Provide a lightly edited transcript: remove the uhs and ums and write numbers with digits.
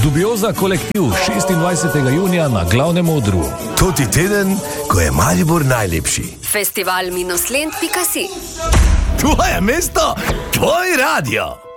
Dubioza kolektiv 26. junija na glavnem odru. Toti teden, ko je Maribor najlepši. Festival-lent.si. Tvoje mesto, tvoj radio.